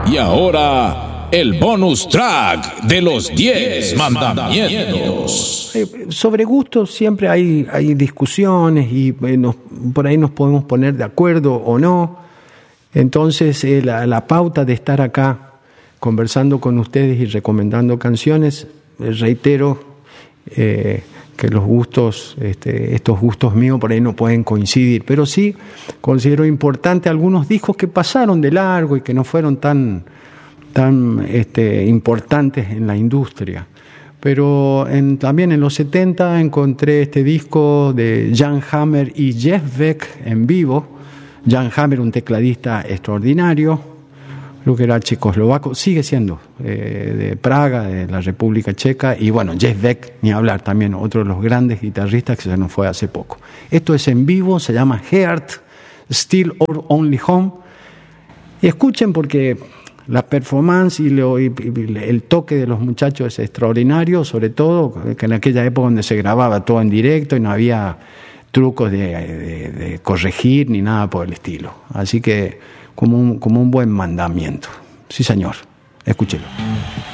Y ahora, el bonus track de los 10 mandamientos. Sobre gustos siempre hay discusiones y por ahí nos podemos poner de acuerdo o no. Entonces la pauta de estar acá conversando con ustedes y recomendando canciones, reitero que los gustos, estos gustos míos por ahí no pueden coincidir, pero sí considero importante algunos discos que pasaron de largo y que no fueron tan importantes en la industria. Pero también en los 70 encontré este disco de Jan Hammer y Jeff Beck en vivo. Jan Hammer, un tecladista extraordinario, creo que era checoslovaco, sigue siendo de Praga, de la República Checa, y bueno, Jeff Beck, ni hablar, también otro de los grandes guitarristas que se nos fue hace poco. Esto es en vivo, se llama Heart, Still or Only Home, y escuchen porque la performance y el toque de los muchachos es extraordinario, sobre todo que en aquella época donde se grababa todo en directo y no había trucos de corregir ni nada por el estilo. Así que como un buen mandamiento. Sí, señor. Escúchelo.